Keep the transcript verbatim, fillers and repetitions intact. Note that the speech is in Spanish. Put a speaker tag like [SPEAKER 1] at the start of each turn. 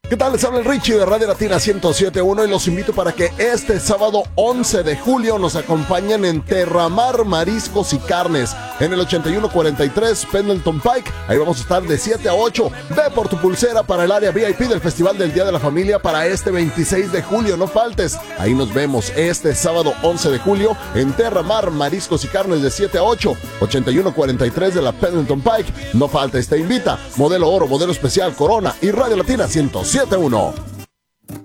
[SPEAKER 1] ¿Qué tal? Les habla el Richie de Radio Latina ciento siete punto uno y los invito para que este sábado once de julio nos acompañen en Terramar Mariscos y Carnes en el ochenta y uno cuarenta y tres Pendleton Pike. Ahí vamos a estar de siete a ocho. Ve por tu pulsera para el área V I P del Festival del Día de la Familia para este veintiséis de julio. No faltes. Ahí nos vemos este sábado once de julio en Terramar Mariscos y Carnes de siete a ocho, ochenta y uno cuarenta y tres de la Pendleton Pike. No faltes. Te invita Modelo Oro, Modelo Especial, Corona y Radio Latina ciento siete punto uno.